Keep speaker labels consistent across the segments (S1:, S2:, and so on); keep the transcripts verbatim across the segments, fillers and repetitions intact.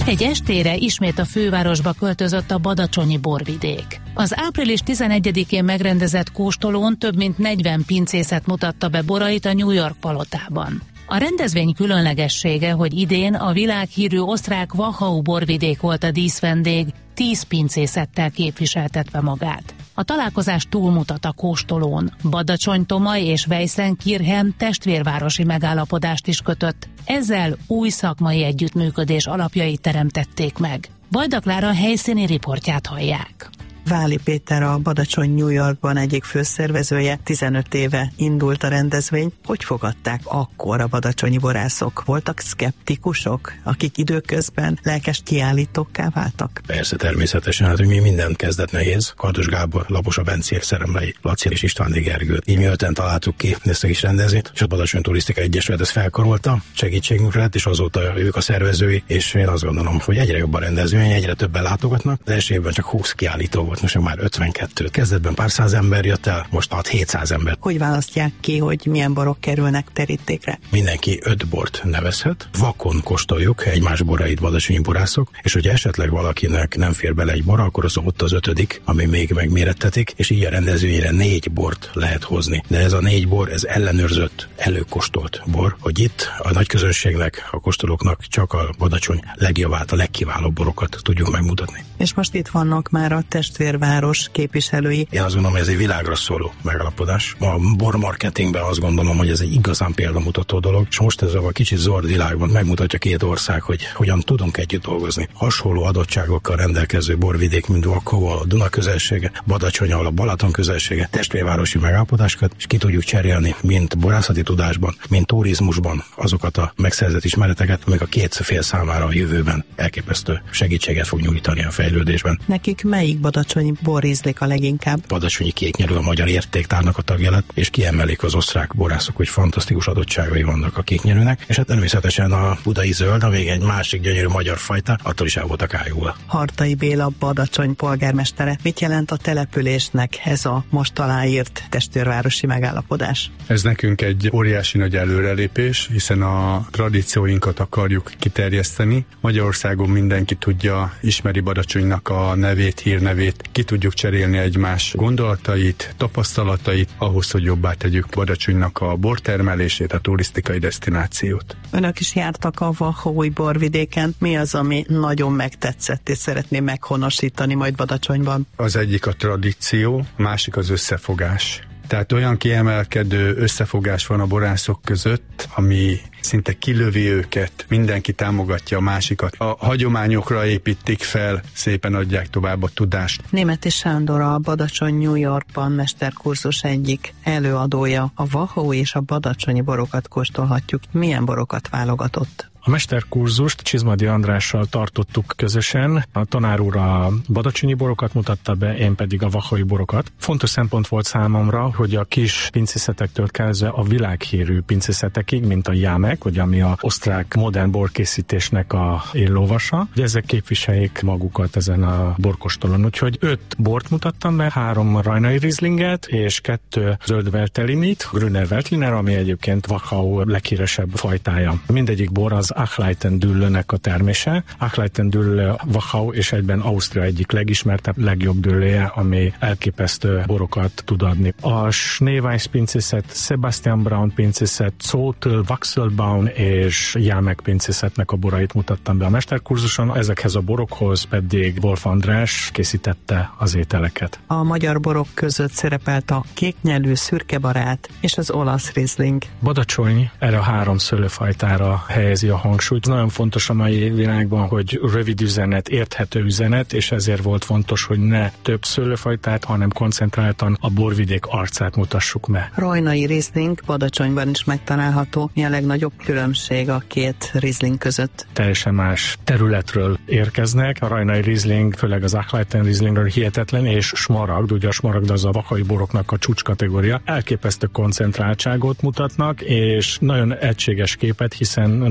S1: Egy estére ismét a fővárosba költözött a badacsonyi borvidék. Az április tizenegyedikén megrendezett kóstolón több mint negyven pincészet mutatta be borait a New York palotában. A rendezvény különlegessége, hogy idén a világhírű osztrák Wachau borvidék volt a díszvendég, tíz pincészettel képviseltetve magát. A találkozás túlmutat a kóstolón. Badacsony-Tomaj és Weissen-Kirchen testvérvárosi megállapodást is kötött. Ezzel új szakmai együttműködés alapjait teremtették meg. Vajda Klára helyszíni riportját hallják.
S2: Váli Péter a Badacsony New Yorkban egyik főszervezője, tizenöt éve indult a rendezvény. Hogy fogadták akkor a badacsonyi borászok? Voltak szkeptikusok, akik időközben lelkes kiállítókká váltak?
S3: Persze, természetesen, hát mi mindent kezdett nehéz. Kardos Gábor, Laposa Bencér, Szeremlei Laci és Istvándi Gergő. Így mi öten találtuk ki ezt a kis rendezvényt, és a Badacsony Turisztika Egyesület ezt felkarolta, segítségünkre lett, és azóta ők a szervezői, és én azt gondolom, hogy egyre jobb a rendezvény, egyre többen látogatnak. Az első évben csak húsz kiállító volt, most már ötvenkettő. Kezdetben pár száz ember jött el, most hat-hétszáz ember.
S2: Hogy választják ki, hogy milyen borok kerülnek terítékre?
S3: Mindenki öt bort nevezhet. Vakon kóstoljuk egymás borait badacsonyi borászok, és hogyha esetleg valakinek nem fér bele egy bor, akkor az ott az ötödik, ami még megmérettetik, és így a rendezvényre négy bort lehet hozni. De ez a négy bor, ez ellenőrzött, előkóstolt bor, hogy itt a nagy közönségnek, a kóstolóknak csak a Badacsony legjavát, a legkiválóbb borokat tudjuk megmutatni.
S2: És most itt vannak már a testvérváros képviselői.
S3: Én azt gondolom, hogy ez egy világra szóló megalapodás. A bormarketingben azt gondolom, hogy ez egy igazán példamutató dolog, és most ez a kicsit zord világban megmutatja két ország, hogy hogyan tudunk együtt dolgozni. Hasonló adottságokkal rendelkező borvidék, mint Wachau, a Duna közelsége, Badacsony-al a Balaton közelsége, testvérvárosi megállapodásokat, és ki tudjuk cserélni, mint borászati tudásban, mint turizmusban azokat a megszerzett ismereteket, amik a két fél számára a jövőben elképesztő segítséget fog nyújtani a fejlődésben.
S2: Nekik melyik badacsonyi bor ízlik a leginkább?
S3: Badacsonyi kéknyelő a magyar értéktárnak a tagja lett, és kiemelik az osztrák borászok, hogy fantasztikus adottságai vannak a kéknyelőnek, és hát természetesen a budai zöld, a még egy másik gyönyörű magyar fajta, attól is el voltak ájulva.
S2: Hartai Béla, Badacsony polgármestere. Mit jelent a településnek ez a most aláírt testvérvárosi megállapodás?
S4: Ez nekünk egy óriási nagy előrelépés, hiszen a tradícióinkat akarjuk kiterjeszteni. Magyarországon mindenki tudja, ismeri Badacsonynak a nevét, hírnevét, ki tudjuk cserélni egymás gondolatait, tapasztalatait, ahhoz, hogy jobbá tegyük Badacsonynak a bortermelését, a turisztikai desztinációt.
S2: Önök is jártak a Wachaui borvidéken. Mi az, ami nagyon megtetszett, és szeretném meghonosítani majd Badacsonyban?
S4: Az egyik a tradíció, a másik az összefogás. Tehát olyan kiemelkedő összefogás van a borászok között, ami szinte kilövi őket, mindenki támogatja a másikat. A hagyományokra építik fel, szépen adják tovább a tudást.
S2: Németi Sándor, a Badacsony New Yorkban mesterkurzus egyik előadója. A Wachau és a badacsonyi borokat kóstolhatjuk. Milyen borokat válogatott?
S5: A mesterkurzust Csizmadi Andrással tartottuk közösen. A tanár úr a badacsonyi borokat mutatta be, én pedig a wachaui borokat. Fontos szempont volt számomra, hogy a kis pincészetektől kezdve a világhírű pincészetekig, mint a Jámek, vagy ami a osztrák modern borkészítésnek a éllovasa, hogy ezek képviseljék magukat ezen a borkostolon. Úgyhogy öt bort mutattam be, három rajnai Rieslinget és kettő zöld Veltlinit, Grüner Veltliner, ami egyébként Wachau leghíresebb fajtája. Mindegyik bor az Achleitendüllőnek a termése. Achleitendüllő Wachau és egyben Ausztria egyik legismertebb, legjobb dűlője, ami elképesztő borokat tud adni. A Schneeweiss pincészet, Sebastian Braun pincészet, Zotel, Waxelbaum és Jámek pincészetnek a borait mutattam be a mesterkurzuson. Ezekhez a borokhoz pedig Wolf András készítette az ételeket.
S2: A magyar borok között szerepelt a kéknyelű, szürkebarát és az olasz Riesling.
S5: Badacsony erre a három szőlőfajtára helyezi a hangsúlyt. Nagyon fontos a mai világban, hogy rövid üzenet, érthető üzenet, és ezért volt fontos, hogy ne több szőlőfajtát, hanem koncentráltan a borvidék arcát mutassuk meg.
S2: Rajnai Riesling Badacsonyban is megtalálható. Mi a legnagyobb különbség a két Riesling között?
S5: Teljesen más területről érkeznek. A rajnai Riesling, főleg az Achleiten Rieslingről hihetetlen, és smaragd, ugye a smaragd az a wachaui boroknak a csúcskategória. Elképesztő koncentráltságot mutatnak, és nagyon egységes képet, hiszen nagyon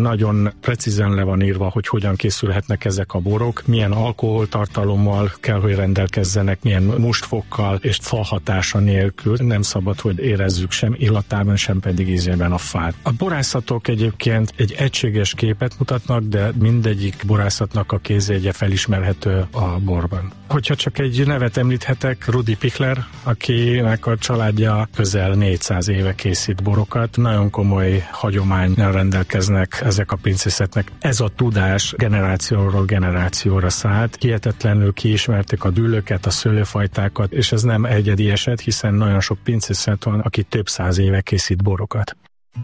S5: nagyon precízen le van írva, hogy hogyan készülhetnek ezek a borok, milyen alkoholtartalommal kell, hogy rendelkezzenek, milyen mustfokkal és fahatása nélkül. Nem szabad, hogy érezzük sem illatában, sem pedig ízében a fát. A borászatok egyébként egy egységes képet mutatnak, de mindegyik borászatnak a kézjegye felismerhető a borban. Hogyha csak egy nevet említhetek, Rudi Pichler, akinek a családja közel négyszáz éve készít borokat, nagyon komoly hagyománnyal rendelkeznek ezek a pincészetnek. Ez a tudás generációról generációra szállt, hihetetlenül kiismerték a dűlőket, a szőlőfajtákat, és ez nem egyedi eset, hiszen nagyon sok pincészet van, aki több száz éve készít borokat.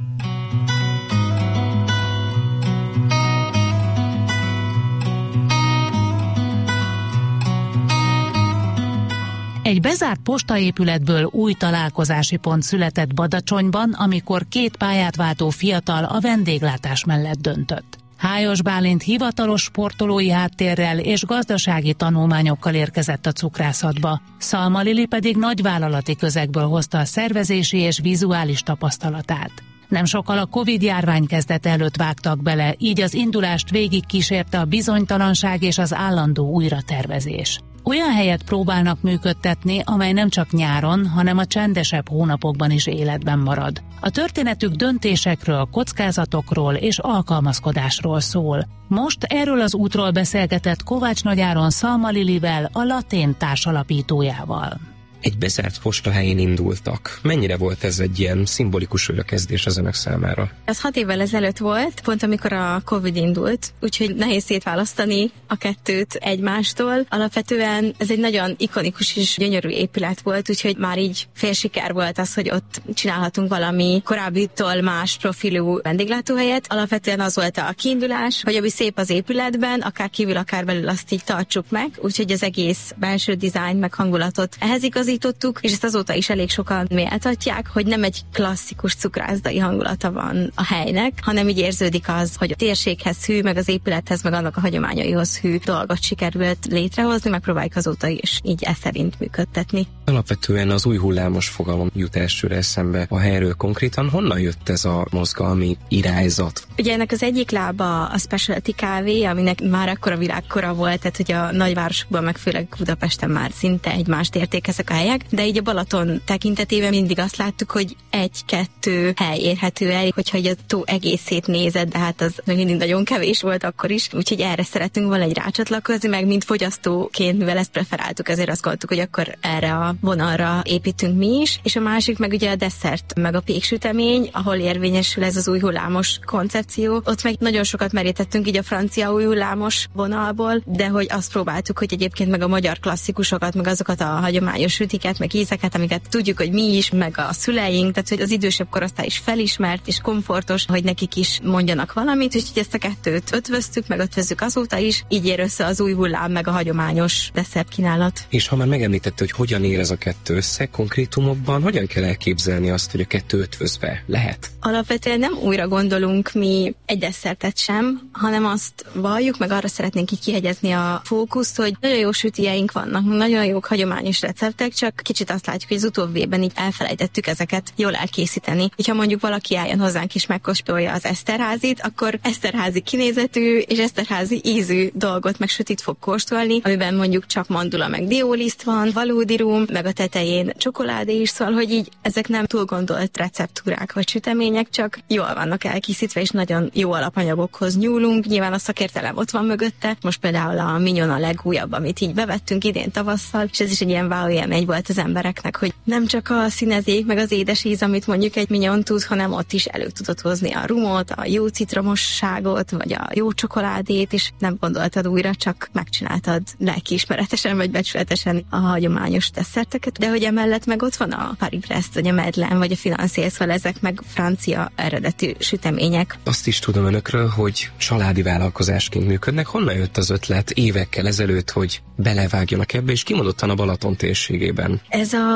S1: Egy bezárt postaépületből új találkozási pont született Badacsonyban, amikor két pályát váltó fiatal a vendéglátás mellett döntött. Hájos Bálint hivatalos sportolói háttérrel és gazdasági tanulmányokkal érkezett a cukrászatba, Szalma Lili pedig nagyvállalati közegből hozta a szervezési és vizuális tapasztalatát. Nem sokkal a Covid-járvány kezdet előtt vágtak bele, így az indulást végig kísérte a bizonytalanság és az állandó újratervezés. Olyan helyet próbálnak működtetni, amely nem csak nyáron, hanem a csendesebb hónapokban is életben marad. A történetük döntésekről, kockázatokról és alkalmazkodásról szól. Most erről az útról beszélgetett Kovács Nagy Áron Szalma Lilivel, a Latén társalapítójával.
S6: Egy bezárt postahelyén indultak. Mennyire volt ez egy ilyen szimbolikus újrakezdés az önök számára?
S7: Ez hat évvel ezelőtt volt, pont amikor a Covid indult, úgyhogy nehéz szétválasztani a kettőt egymástól. Alapvetően ez egy nagyon ikonikus és gyönyörű épület volt, úgyhogy már így fél siker volt az, hogy ott csinálhatunk valami korábbitól más profilú vendéglátóhelyet. Alapvetően az volt a kiindulás, hogy ami szép az épületben, akár kívül, akár belül azt így tartsuk meg, úgyhogy az egész belső dizájn meg hangulatot ehhez igaz és ezt azóta is elég sokan méltatják, hogy nem egy klasszikus cukrászdai hangulata van a helynek, hanem így érződik az, hogy a térséghez hű, meg az épülethez, meg annak a hagyományaihoz hű dolgot sikerült létrehozni, megpróbáljuk azóta is így e szerint működtetni.
S6: Alapvetően az új hullámos fogalom jut elsőre eszembe a helyről. Konkrétan honnan jött ez a mozgalmi irányzat?
S7: Ugye ennek az egyik lába a specialty kávé, aminek már akkora világkora volt, tehát hogy a nagyvárosokban, meg főleg Budapesten már szinte egymást érték ezek a helyek, de így a Balaton tekintetében mindig azt láttuk, hogy egy-kettő hely érhető el, hogyha egy a tó egészét nézed, de hát az még mindig nagyon kevés volt akkor is, úgyhogy erre szeretünk volna egy rácsatlakozni, meg mint fogyasztóként, mivel ezt preferáltuk, ezért azt gondoltuk, hogy akkor erre a vonalra építünk mi is, és a másik meg ugye a desszert, meg a péksütemény, ahol érvényesül ez az új hullámos koncepció. Ott meg nagyon sokat merítettünk így a francia új hullámos vonalból, de hogy azt próbáltuk, hogy egyébként meg a magyar klasszikusokat, meg azokat a hagyományos sütiket, meg ízeket, amiket tudjuk, hogy mi is, meg a szüleink, tehát hogy az idősebb korosztály is felismert és komfortos, hogy nekik is mondjanak valamit, úgyhogy ezt a kettőt ötvöztük, meg ötvözzük azóta is, így ér össze az új hullám, meg a hagyományos desszert kínálat.
S6: És ha már megemlítette, hogy hogyan ér ez a kettő össze, konkrétumokban hogyan kell elképzelni azt, hogy a kettő ötvözve lehet?
S7: Alapvetően nem újra gondolunk mi egy desszertet sem, hanem azt valljuk, meg arra szeretnénk így kihegyezni a fókuszt, hogy nagyon jó sütieink vannak, nagyon jók hagyományos receptek, csak kicsit azt látjuk, hogy az utóbbi évben így elfelejtettük ezeket jól elkészíteni. Ha mondjuk valaki álljon hozzánk és megkóstolja az Eszterházit, akkor eszterházi kinézetű és eszterházi ízű dolgot meg sütit fog kóstolni, amiben mondjuk csak mandula meg dióliszt van, valódi rum, meg a tetején csokoládé is, szóval, hogy így ezek nem túl gondolt receptúrák vagy sütemények, csak jól vannak elkészítve, és nagyon jó alapanyagokhoz nyúlunk. Nyilván a szakértelem ott van mögötte. Most például a mignon a legújabb, amit így bevettünk idén tavasszal, és ez is egy ilyen wow élmény volt az embereknek, hogy nem csak a színezék, meg az édes íz, amit mondjuk egy mignon tud, hanem ott is elő tudod hozni a rumot, a jó citromosságot, vagy a jó csokoládét, és nem gondoltad újra, csak megcsináltad lelkiismeretesen, vagy becsületesen a hagyományos desszerteket, de hogy emellett meg ott van a Paris-Brest, vagy a Madeleine, vagy a Financier, szóval ezek meg francia eredetű sütemények.
S6: Azt is tudom önökről, hogy családi vállalkozásként működnek. Honnan jött az ötlet évekkel ezelőtt, hogy belevágjanak ebbe, és kimondottan a Balaton térségében?
S7: Ez a férjem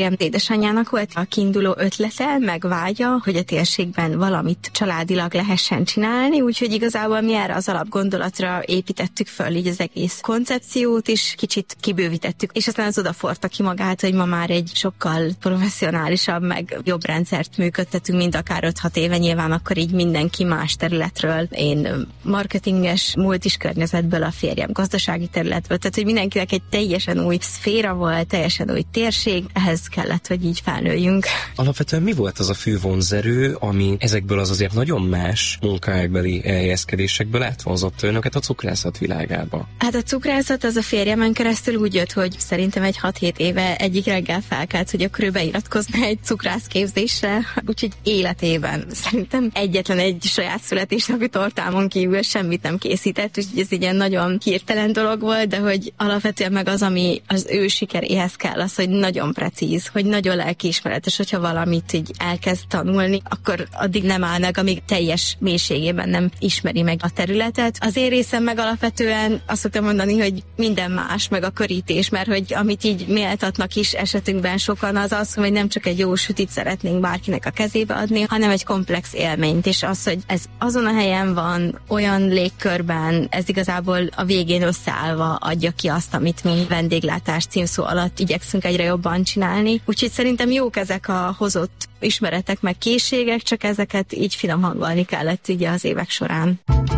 S7: férjem édesanyjának volt a kiinduló ötlete, meg vágya, hogy a térségben valamit családilag lehessen csinálni, úgyhogy igazából mi erre az alapgondolatra építettük föl így az egész koncepciót, és kicsit kibővítettük, és aztán az odaforta ki magát, hogy ma már egy sokkal professzionálisabb, meg jobb rendszert működtetünk, mint akár öt-hat éve, nyilván akkor így mindenki más területről. Én marketinges, multis környezetből, a férjem gazdasági területből, tehát hogy mindenkinek egy teljesen új szféra volt, teljesen új térség, ehhez kellett, hogy így felnőjünk.
S6: Alapvetően mi volt az a fő vonzerő, ami ezekből az azért nagyon más munkaágbeli elhelyezkedésekből átvozott önöket a cukrászat világába?
S7: Hát a cukrászat az a férjemen keresztül úgy jött, hogy szerintem egy hat-hét éve egyik reggel felkelt, hogy akkor ő beiratkozna egy cukrászképzésre, úgyhogy életében szerintem egyetlen egy saját születésnapi tortámon kívül semmit nem készített, úgyhogy ez ilyen nagyon hirtelen dolog volt, de hogy alapvetően meg az, ami az ő sikeréhez kell, az, hogy nagyon precíz, hogy nagyon lelkiismeretes, hogyha valamit így elkezd tanulni, akkor addig nem áll meg, amíg teljes mélységében nem ismeri meg a területet. Az én részem meg alapvetően azt szoktam mondani, hogy minden más, meg a körítés, mert hogy amit így méltatnak is esetünkben sokan az az, hogy nem csak egy jó sütit szeretnénk bárkinek a kezébe adni, hanem egy komplex élményt, és az, hogy ez azon a helyen van, olyan légkörben, ez igazából a végén összeállva adja ki azt, amit mi vendéglátás címszó alatt igyekszünk egyre jobban csinálni. Úgyhogy szerintem jók ezek a hozott ismeretek meg készségek, csak ezeket így finom hangolni kellett ugye az évek során.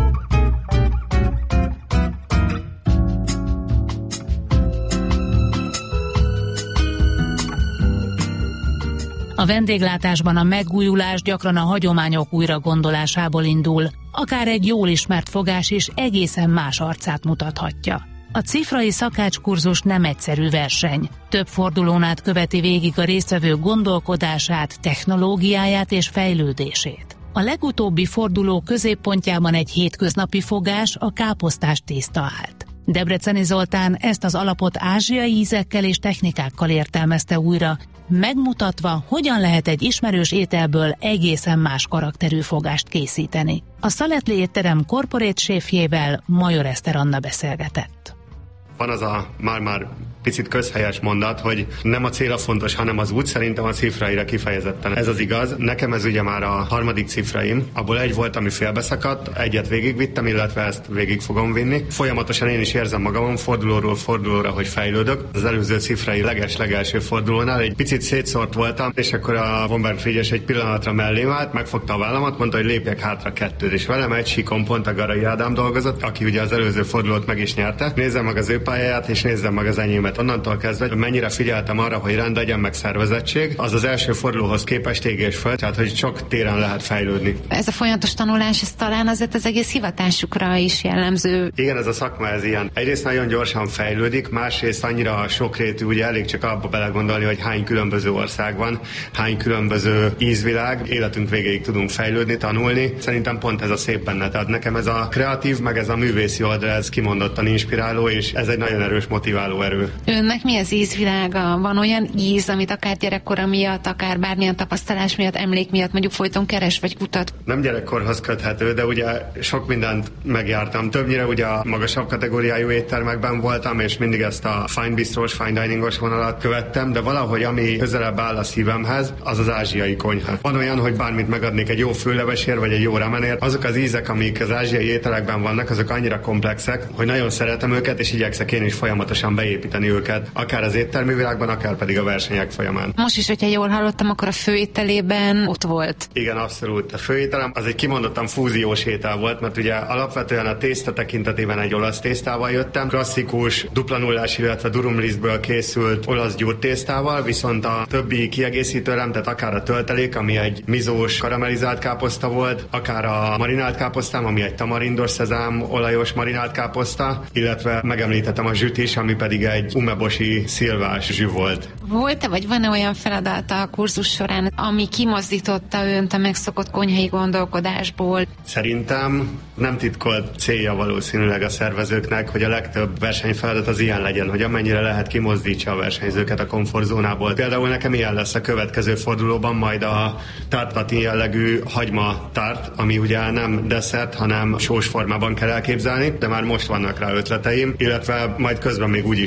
S1: A vendéglátásban a megújulás gyakran a hagyományok újragondolásából indul, akár egy jól ismert fogás is egészen más arcát mutathatja. A cifrai szakácskurzus nem egyszerű verseny. Több fordulón át követi végig a résztvevő gondolkodását, technológiáját és fejlődését. A legutóbbi forduló középpontjában egy hétköznapi fogás, a káposztás tészta állt. Debreceni Zoltán ezt az alapot ázsiai ízekkel és technikákkal értelmezte újra, megmutatva, hogyan lehet egy ismerős ételből egészen más karakterű fogást készíteni. A Szaletli étterem corporate séfjével, Major Eszter Anna beszélgetett.
S8: Van az a már-már picit közhelyes mondat, hogy nem a cél a fontos, hanem az út, szerintem a cifraira kifejezetten. Ez az igaz. Nekem ez ugye már a harmadik cifraim, abból egy volt, ami félbeszakadt, egyet végigvittem, illetve ezt végig fogom vinni. Folyamatosan én is érzem magamon fordulóról fordulóra, hogy fejlődök. Az előző cifrai leges-legelső fordulónál egy picit szétszórt voltam, és akkor a Womberg Frigyes egy pillanatra mellém állt, megfogta a vállamat, mondta, hogy lépjek hátra kettőt, és velem egy síkon pont a Garai Ádám dolgozott, aki ugye az előző fordulót meg is nyerte. Nézzem meg az ő pályáját, és nézzem meg az enyémet. Onnantól kezdve, hogy mennyire figyeltem arra, hogy rend legyen, meg szervezettség, az az első fordulóhoz képest ég és föld, tehát hogy sok téren lehet fejlődni.
S9: Ez a folyamatos tanulás, ez talán azért az egész hivatásukra is jellemző.
S8: Igen, ez a szakma ez ilyen. Egyrészt nagyon gyorsan fejlődik, másrészt annyira sokrétű, ugye elég csak abba belegondolni, hogy hány különböző ország van, hány különböző ízvilág, életünk végéig tudunk fejlődni, tanulni. Szerintem pont ez a szép benne. Tehát nekem ez a kreatív, meg ez a művészi oldal, ez kimondottan inspiráló, és ez egy nagyon erős motiváló erő.
S9: Önnek mi az ízvilága? Van olyan íz, amit akár gyerekkora miatt, akár bármilyen tapasztalás miatt, emlék miatt mondjuk folyton keres vagy kutat?
S8: Nem gyerekkorhoz köthető, de ugye sok mindent megjártam. Többnyire ugye a magasabb kategóriájú éttermekben voltam, és mindig ezt a fine bistrós, fine diningos vonalat követtem, de valahogy ami közelebb áll a szívemhez, az az ázsiai konyha. Van olyan, hogy bármit megadnék egy jó főlevesért, vagy egy jó ramenért. Azok az ízek, amik az ázsiai ételekben vannak, azok annyira komplexek, hogy nagyon szeretem őket, és igyekszek én is folyamatosan beépíteni őket, akár az éttermi világban, akár pedig a versenyek folyamán.
S9: Most is, hogyha jól hallottam, akkor a főételében ott volt.
S8: Igen, abszolút. A főételem az egy kimondottan fúziós étel volt, mert ugye alapvetően a tészta tekintetében egy olasz tésztával jöttem, klasszikus dupla nullás, illetve durumlisztből készült olasz gyúrtésztával, viszont a többi kiegészítőrem, tehát akár a töltelék, ami egy mizós karamellizált káposzta volt, akár a marinált káposztám, ami egy tamarindos szezám olajos marinált káposzta, illetve megemlítettem a zsüt is, ami pedig egy umebosi szilvás zsű volt.
S9: Volt-e, vagy van-e olyan feladata a kurzus során, ami kimozdította önt a megszokott konyhai gondolkodásból?
S8: Szerintem nem titkolt célja valószínűleg a szervezőknek, hogy a legtöbb versenyfeladat az ilyen legyen, hogy amennyire lehet kimozdítsa a versenyzőket a komfortzónából. Például nekem ilyen lesz a következő fordulóban, majd a tártatin jellegű hagyma tárt, ami ugye nem desszert, hanem sós formában kell elképzelni, de már most vannak rá ötleteim, illetve majd közben még úgy is formálódom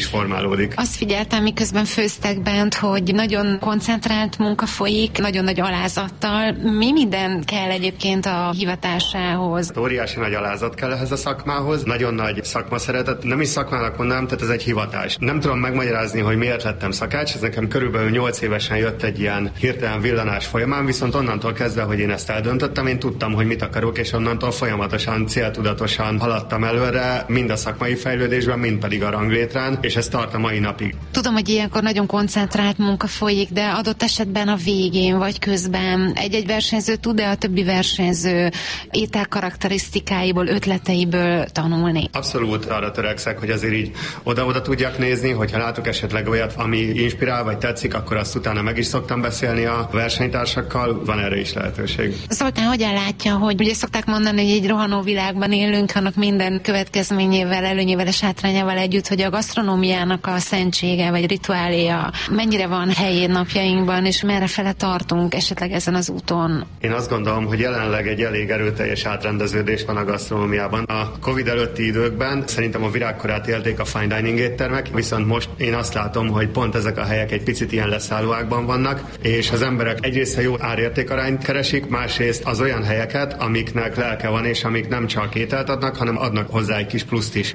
S8: adódik.
S9: Azt figyeltem, miközben főztek bent, hogy nagyon koncentrált munka folyik, nagyon nagy alázattal. Mi minden kell egyébként a hivatásához?
S8: Óriási nagy alázat kell ehhez a szakmához, nagyon nagy szakmaszeretet. Nem is szakmának mondanám, tehát ez egy hivatás. Nem tudom megmagyarázni, hogy miért lettem szakács, ez nekem körülbelül nyolc évesen jött egy ilyen hirtelen villanás folyamán, viszont onnantól kezdve, hogy én ezt eldöntöttem, én tudtam, hogy mit akarok, és onnantól folyamatosan, céltudatosan haladtam előre, mind a szakmai fejlődésben, mind pedig a ranglétrán, és ez tart a mai napig.
S9: Tudom, hogy ilyenkor nagyon koncentrált munka folyik, de adott esetben a végén vagy közben egy-egy versenyző tud-e a többi versenyző étel karakterisztikáiból, ötleteiből tanulni?
S8: Abszolút arra törekszek, hogy azért így oda-oda tudjak nézni, hogyha látok esetleg olyat, ami inspirál vagy tetszik, akkor azt utána meg is szoktam beszélni a versenytársakkal, van erre is lehetőség.
S9: Zoltán, hogyan látja, hogy ugye szokták mondani, hogy egy rohanó világban élünk, annak minden következményével, előnyével és hátrányával együtt, hogy a gasztronómiának a szentsége vagy rituáléja mennyire van helyén napjainkban, és merre fele tartunk esetleg ezen az úton?
S8: Én azt gondolom, hogy jelenleg egy elég erőteljes átrendeződés van a gasztronómiában. A Covid előtti időkben szerintem a virágkorát élték a fine dining éttermek, viszont most én azt látom, hogy pont ezek a helyek egy picit ilyen leszállóákban vannak, és az emberek egyrészt a jó árértékarányt keresik, másrészt az olyan helyeket, amiknek lelke van, és amik nem csak ételt adnak, hanem adnak hozzá egy kis pluszt is.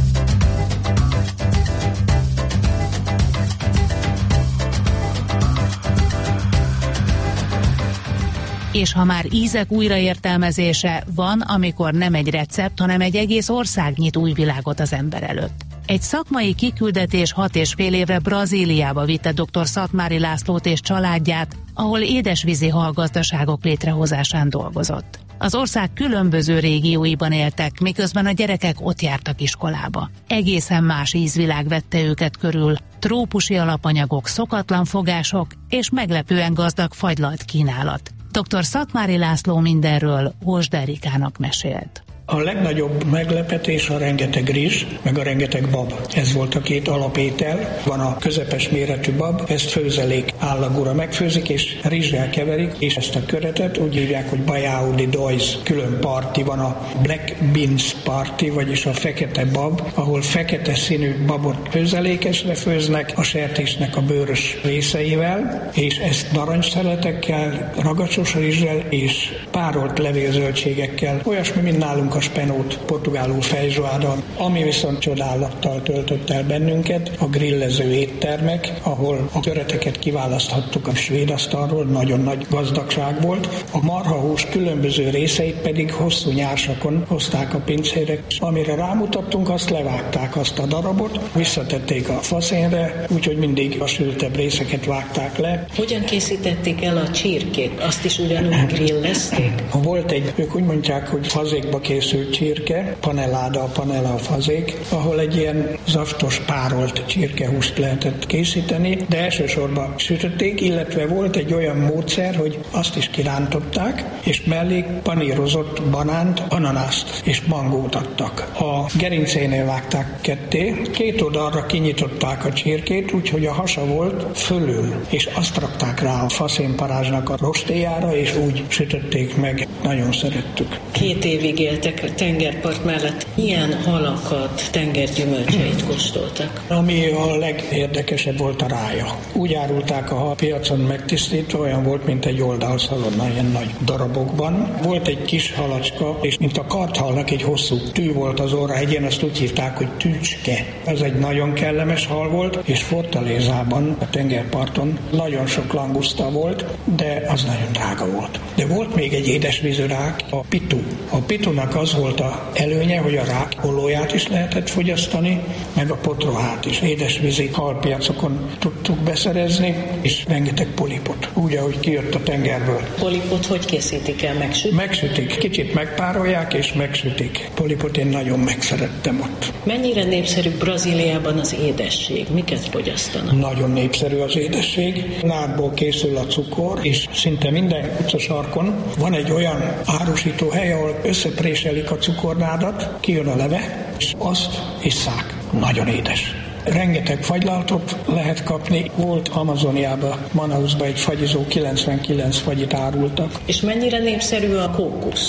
S1: És ha már ízek újraértelmezése, van, amikor nem egy recept, hanem egy egész ország nyit új világot az ember előtt. Egy szakmai kiküldetés hat és fél évre Brazíliába vitte dr. Szatmári Lászlót és családját, ahol édesvízi halgazdaságok létrehozásán dolgozott. Az ország különböző régióiban éltek, miközben a gyerekek ott jártak iskolába. Egészen más ízvilág vette őket körül, trópusi alapanyagok, szokatlan fogások és meglepően gazdag fagylalt kínálat. dr. Szatmári László mindenről Ósd Erikának mesélt.
S10: A legnagyobb meglepetés a rengeteg rizs, meg a rengeteg bab. Ez volt a két alapétel. Van a közepes méretű bab, ezt főzelék állagúra megfőzik, és rizssel keverik, és ezt a köretet úgy hívják, hogy baião de dois. Külön parti van, a black beans parti, vagyis a fekete bab, ahol fekete színű babot főzelékesre főznek, a sertésnek a bőrös részeivel, és ezt narancsszeletekkel, ragacsos rizssel és párolt levélzöldségekkel, olyasmi, mint nálunk a spenót, portugálul fejzsoára, ami viszont csodálattal töltött el bennünket, a grillező éttermek, ahol a köreteket kiválaszthattuk a svéd asztalról, nagyon nagy gazdagság volt. A marhahús különböző részeit pedig hosszú nyársakon hozták a pincérek, amire rámutattunk, azt levágták azt a darabot, visszatették a faszénre, úgyhogy mindig a sültebb részeket vágták le.
S11: Hogyan készítették el a csirkét? Azt is ugyanúgy grillezték?
S10: Volt egy, ők úgy mondják, hogy fazékba készült csirke, paneláda, a panela a fazék, ahol egy ilyen zaftos, párolt csirkehúst lehetett készíteni, de elsősorban sütötték, illetve volt egy olyan módszer, hogy azt is kirántották, és mellé panírozott banánt, ananászt és mangót adtak. A gerincénél vágták ketté, két oldalra kinyitották a csirkét, úgyhogy a hasa volt fölül, és azt rakták rá a faszénparázsnak a rostéjára, és úgy sütötték meg. Nagyon szerettük.
S11: Két évig éltek a tengerpart mellett. Milyen halakat, tengergyümölcseit kóstoltak?
S10: Ami a legérdekesebb volt a rája. Úgy árulták a piacon megtisztítva, olyan volt, mint egy oldalszalonna, ilyen nagy darabokban. Volt egy kis halacska, és mint a karthalnak egy hosszú tű volt az orrahegyén, azt úgy hívták, hogy tücske. Ez egy nagyon kellemes hal volt, és Fortalezában, a tengerparton nagyon sok languszta volt, de az nagyon drága volt. De volt még egy édesvízű rák, a pitu. A pitunak az volt a előnye, hogy a rák olóját is lehetett fogyasztani, meg a potrohát is. Édesvízi halpiacokon tudtuk beszerezni, és rengeteg polipot, úgy, ahogy kijött a tengerből.
S11: Polipot hogy készítik el? Megsütik?
S10: Megsütik. Kicsit megpárolják, és megsütik. Polipot én nagyon megszerettem ott.
S11: Mennyire népszerű Brazíliában az édesség? Miket fogyasztanak?
S10: Nagyon népszerű az édesség. Nádból készül a cukor, és szinte minden utcasarkon van egy olyan árusító hely, ahol összepréselik a cukornádat, kijön a leve, és azt isszák. Nagyon édes. Rengeteg fagylaltot lehet kapni. Volt Amazoniában, Manausban egy fagyizó, kilencvenkilenc fagyit árultak.
S11: És mennyire népszerű a kókusz?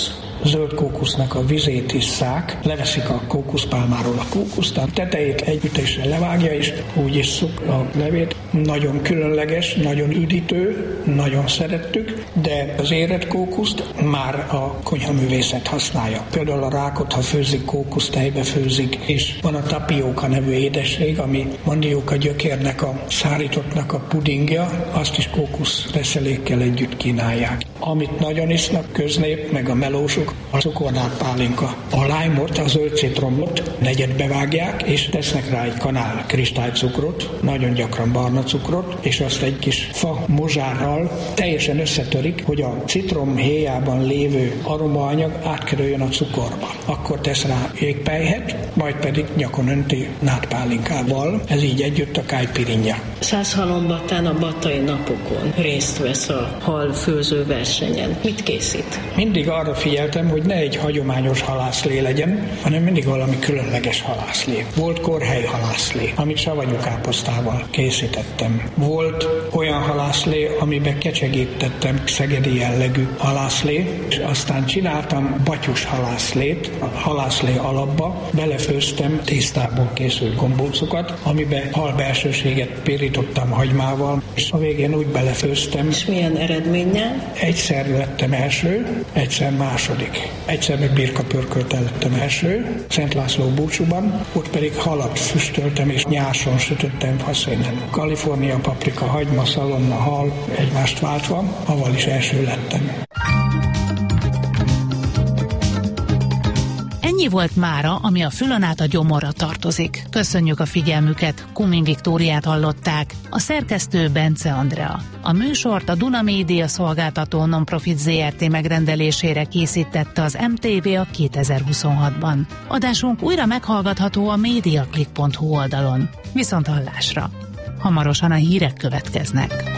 S10: zöld kókusznak a vizét isszák, leveszik a kókuszpálmáról a kókuszt, a tetejét egy ütésre levágja, és úgy isszuk a levét. Nagyon különleges, nagyon üdítő, nagyon szerettük, de az érett kókuszt már a konyhaművészet használja. Például a rákot, ha főzik, kókusztejbe főzik, és van a tapióka nevű édesség, ami mandióka gyökérnek a szárítottnak a pudingja, azt is kókuszreszelékkel együtt kínálják. Amit nagyon isznak köznép, meg a melósok, a cukornát pálinka. A lájmot, a zöld citromot negyedbe vágják, és tesznek rá egy kanál kristálycukrot, nagyon gyakran barna cukrot, és azt egy kis fa mozsárral teljesen összetörik, hogy a citrom héjában lévő aromaanyag átkerüljön a cukorba. Akkor tesz rá égpelyhet, majd pedig nyakon önti nátpálinkával. Ez így együtt a kájpirinja.
S11: Százhalombattán a Batai napokon részt vesz a halfőző versenyen. Mit készít?
S10: Mindig arra figyeltem, hogy ne egy hagyományos halászlé legyen, hanem mindig valami különleges halászlé. Volt korhely halászlé, amit savanyú káposztával készítettem. Volt olyan halászlé, amiben kecsegítettem szegedi jellegű halászlé, és aztán csináltam batyus halászlét, a halászlé alapba belefőztem tésztából készült gombócokat, amiben halbelsőséget pirítottam hagymával, és a végén úgy belefőztem.
S11: És milyen eredménnyel?
S10: Egyszer lettem első, egyszer második. Egyszer meg birkapörköltel lettem első, Szent László búcsúban, ott pedig halat füstöltem és nyáson sütöttem faszénen. Kalifornia, paprika, hagyma, szalonna, hal egymást váltva, avval is első lettem.
S1: Ennyi volt mára, ami a fülön át a gyomorra tartozik. Köszönjük a figyelmüket, Kumin Viktóriát hallották, a szerkesztő Bence Andrea. A műsort a Duna Média szolgáltató Nonprofit zé er té megrendelésére készítette az em té vé a kétezer-huszonhatban. Adásunk újra meghallgatható a mediaclick pont hu oldalon. Viszont hallásra! Hamarosan a hírek következnek.